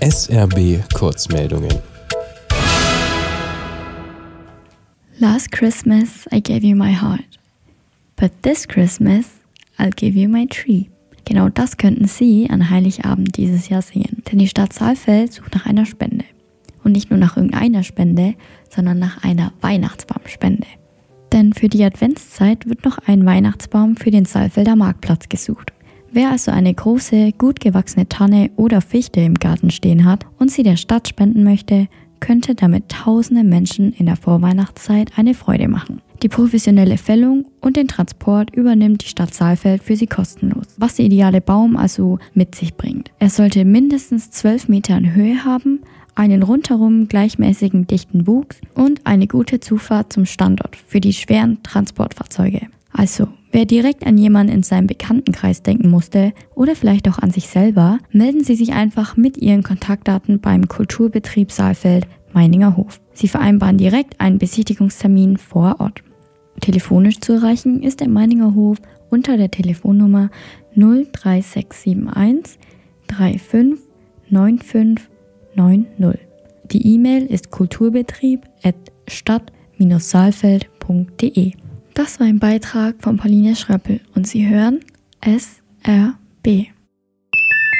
SRB Kurzmeldungen. Last Christmas I gave you my heart, but this Christmas I'll give you my tree. Genau das könnten Sie an Heiligabend dieses Jahr singen, denn die Stadt Saalfeld sucht nach einer Spende. Und nicht nur nach irgendeiner Spende, sondern nach einer Weihnachtsbaumspende. Denn für die Adventszeit wird noch ein Weihnachtsbaum für den Saalfelder Marktplatz gesucht. Wer also eine große, gut gewachsene Tanne oder Fichte im Garten stehen hat und sie der Stadt spenden möchte, könnte damit tausende Menschen in der Vorweihnachtszeit eine Freude machen. Die professionelle Fällung und den Transport übernimmt die Stadt Saalfeld für sie kostenlos, was der ideale Baum also mit sich bringt. Er sollte mindestens 12 Meter in Höhe haben, einen rundherum gleichmäßigen dichten Wuchs und eine gute Zufahrt zum Standort für die schweren Transportfahrzeuge. Also, wer direkt an jemanden in seinem Bekanntenkreis denken musste oder vielleicht auch an sich selber, melden Sie sich einfach mit Ihren Kontaktdaten beim Kulturbetrieb Saalfeld Meininger Hof. Sie vereinbaren direkt einen Besichtigungstermin vor Ort. Telefonisch zu erreichen ist der Meininger Hof unter der Telefonnummer 03671 35 95 90. Die E-Mail ist kulturbetrieb@stadt-saalfeld.de. Das war ein Beitrag von Pauline Schröppel und Sie hören SRB.